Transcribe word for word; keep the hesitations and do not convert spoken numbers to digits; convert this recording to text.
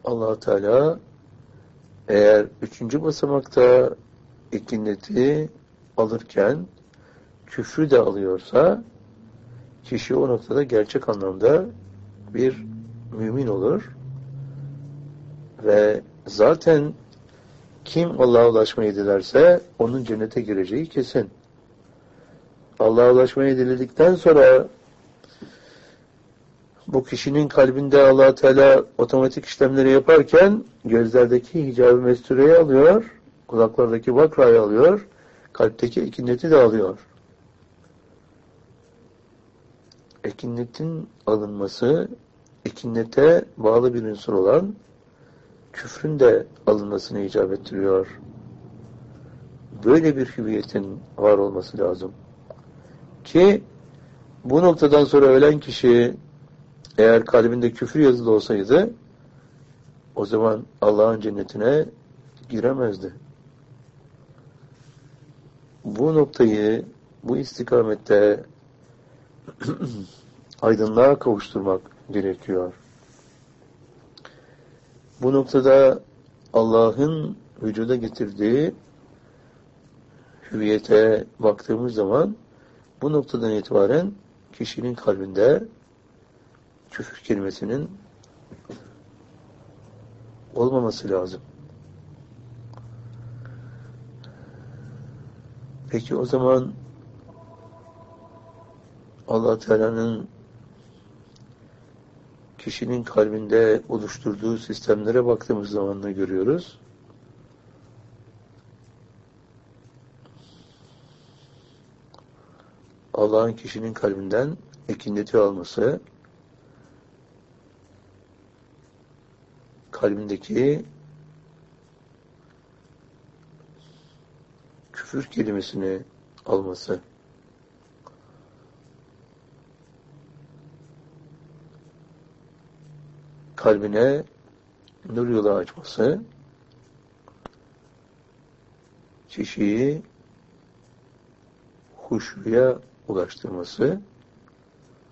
Allah Teala eğer üçüncü basamakta ikinneti alırken küfrü de alıyorsa kişi o noktada gerçek anlamda bir mümin olur ve zaten kim Allah'a ulaşmayı dilerse onun cennete gireceği kesin. Allah'a ulaşmayı diledikten sonra bu kişinin kalbinde Allah Teala otomatik işlemleri yaparken gözlerdeki hicab-ı mestureyi alıyor, kulaklardaki bakrayı alıyor, kalpteki ekinneti de alıyor. Ekinnetin alınması, ekinnete bağlı bir unsur olan küfrün de alınmasını icap ettiriyor. Böyle bir hüviyetin var olması lazım. Ki bu noktadan sonra ölen kişi eğer kalbinde küfür yazılı olsaydı o zaman Allah'ın cennetine giremezdi. Bu noktayı bu istikamette aydınlığa kavuşturmak gerekiyor. Bu noktada Allah'ın vücuda getirdiği hüviyete baktığımız zaman bu noktadan itibaren kişinin kalbinde küfür kelimesinin olmaması lazım. Peki o zaman Allah Teala'nın kişinin kalbinde oluşturduğu sistemlere baktığımız zaman ne görüyoruz? Allah'ın kişinin kalbinden ekinneti alması, kalbindeki küfür kelimesini alması, kalbine nur yolu açması, kişiyi huşuya ulaştırması